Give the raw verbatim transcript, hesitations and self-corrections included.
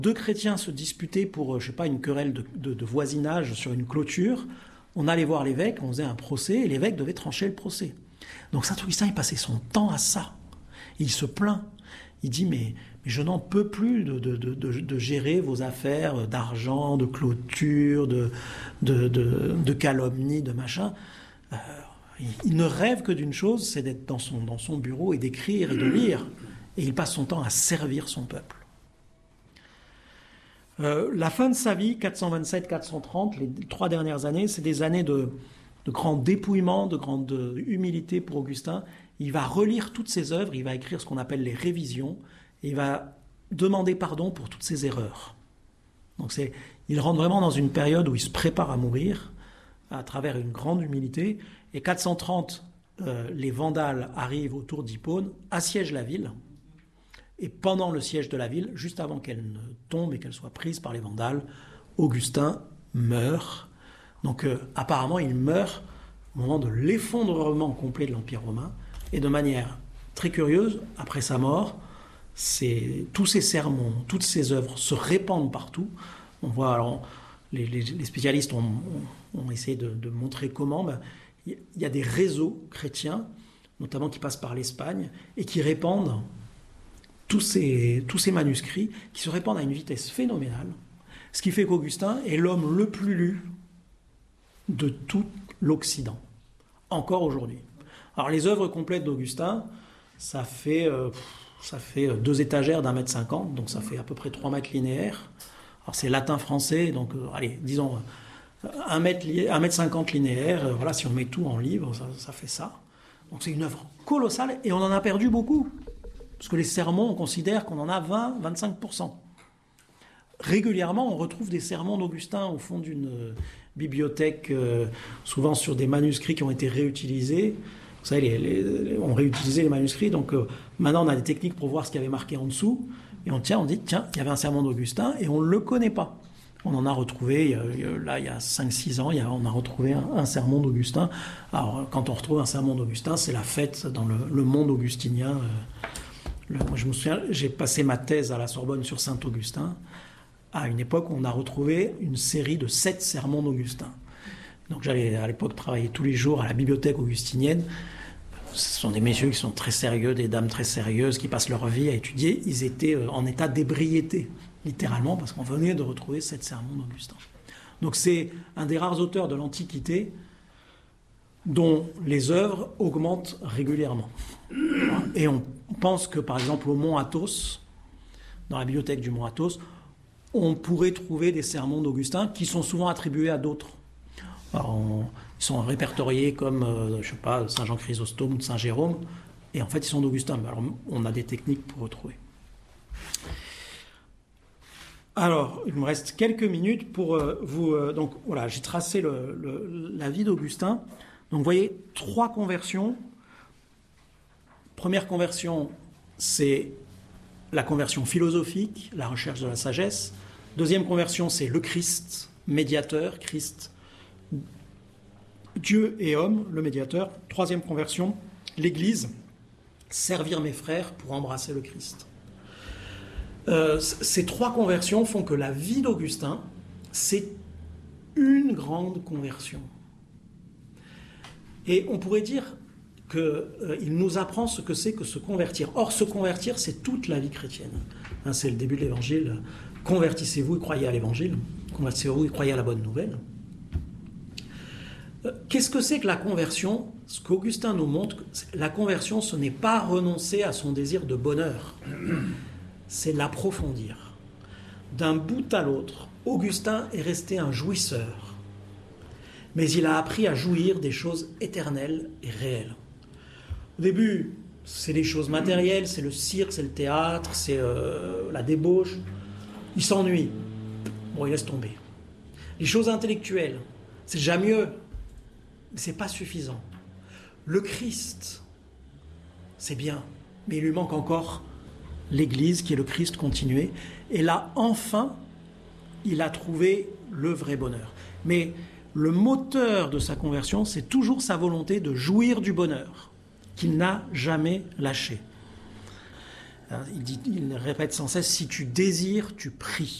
Deux chrétiens se disputaient pour, je sais pas, une querelle de, de, de voisinage sur une clôture. On allait voir l'évêque, on faisait un procès, et l'évêque devait trancher le procès. Donc saint Augustin, il passait son temps à ça. Il se plaint. Il dit, mais, mais je n'en peux plus de, de, de, de, de gérer vos affaires d'argent, de clôture, de, de, de, de calomnie, de machin. Euh, il, il ne rêve que d'une chose, c'est d'être dans son, dans son bureau et d'écrire et de lire. Et il passe son temps à servir son peuple. Euh, la fin de sa vie, quatre cent vingt-sept quatre cent trente, les trois dernières années, c'est des années de, de grand dépouillement, de grande humilité pour Augustin. Il va relire toutes ses œuvres, il va écrire ce qu'on appelle les révisions, et il va demander pardon pour toutes ses erreurs. Donc c'est, il rentre vraiment dans une période où il se prépare à mourir, à travers une grande humilité. Et quatre cent trente, euh, les Vandales arrivent autour d'Hippone, assiègent la ville. Et pendant le siège de la ville, juste avant qu'elle ne tombe et qu'elle soit prise par les Vandales, Augustin meurt. Donc euh, apparemment, il meurt au moment de l'effondrement complet de l'Empire romain. Et de manière très curieuse, après sa mort, c'est, tous ses sermons, toutes ses œuvres se répandent partout. On voit, alors, les, les, les spécialistes ont, ont, ont essayé de, de montrer comment. Ben, il y a des réseaux chrétiens, notamment qui passent par l'Espagne, et qui répandent tous ces, tous ces manuscrits, qui se répandent à une vitesse phénoménale. Ce qui fait qu'Augustin est l'homme le plus lu de tout l'Occident, encore aujourd'hui. Alors les œuvres complètes d'Augustin, ça fait, euh, ça fait deux étagères d'un mètre cinquante, donc ça fait à peu près trois mètres linéaires. Alors c'est latin-français, donc euh, allez, disons un mètre, un mètre cinquante linéaire, euh, voilà, si on met tout en livre, ça, ça fait ça. Donc c'est une œuvre colossale, et on en a perdu beaucoup. Parce que les sermons, on considère qu'on en a vingt à vingt-cinq pour cent. Régulièrement, on retrouve des sermons d'Augustin au fond d'une euh, bibliothèque, euh, souvent sur des manuscrits qui ont été réutilisés. Vous savez, les, les, on réutilisait les manuscrits, donc euh, maintenant on a des techniques pour voir ce qu'il y avait marqué en dessous, et on tient, on dit, tiens, il y avait un sermon d'Augustin, et on ne le connaît pas. On en a retrouvé, euh, là, il y a cinq six ans, il y a, on a retrouvé un, un sermon d'Augustin. Alors, quand on retrouve un sermon d'Augustin, c'est la fête dans le, le monde augustinien. Euh, le, moi, je me souviens, j'ai passé ma thèse à la Sorbonne sur saint Augustin, à une époque où on a retrouvé une série de sept sermons d'Augustin. Donc j'allais à l'époque travailler tous les jours à la bibliothèque augustinienne. Ce sont des messieurs qui sont très sérieux, des dames très sérieuses, qui passent leur vie à étudier. Ils étaient en état d'ébriété, littéralement, parce qu'on venait de retrouver sept sermons d'Augustin. Donc c'est un des rares auteurs de l'Antiquité dont les œuvres augmentent régulièrement. Et on pense que, par exemple, au Mont Athos, dans la bibliothèque du Mont Athos, on pourrait trouver des sermons d'Augustin qui sont souvent attribués à d'autres. Alors, on, ils sont répertoriés comme, euh, je sais pas, Saint Jean Chrysostome ou Saint Jérôme, et en fait, ils sont d'Augustin. Alors, on a des techniques pour retrouver. Alors, il me reste quelques minutes pour euh, vous... Euh, donc, voilà, j'ai tracé le, le, la vie d'Augustin. Donc, vous voyez, trois conversions. Première conversion, c'est la conversion philosophique, la recherche de la sagesse. Deuxième conversion, c'est le Christ, médiateur, Christ, Dieu et homme, le médiateur. Troisième conversion, l'Église, servir mes frères pour embrasser le Christ. Euh, ces trois conversions font que la vie d'Augustin, c'est une grande conversion. Et on pourrait dire qu'il euh, nous apprend ce que c'est que se convertir. Or, se convertir, c'est toute la vie chrétienne. Hein, c'est le début de l'Évangile. Convertissez-vous et croyez à l'Évangile. Convertissez-vous et croyez à la bonne nouvelle. Euh, qu'est-ce que c'est que la conversion ? Ce qu'Augustin nous montre, la conversion, ce n'est pas renoncer à son désir de bonheur. C'est l'approfondir. D'un bout à l'autre, Augustin est resté un jouisseur. Mais il a appris à jouir des choses éternelles et réelles. Au début, c'est les choses matérielles, c'est le cirque, c'est le théâtre, c'est euh, la débauche. Il s'ennuie. Bon, il laisse tomber. Les choses intellectuelles, c'est déjà mieux, mais c'est pas suffisant. Le Christ, c'est bien, mais il lui manque encore l'Église qui est le Christ continué. Et là, enfin, il a trouvé le vrai bonheur. Mais le moteur de sa conversion, c'est toujours sa volonté de jouir du bonheur, qu'il n'a jamais lâché. Il, dit, il répète sans cesse, si tu désires, tu pries.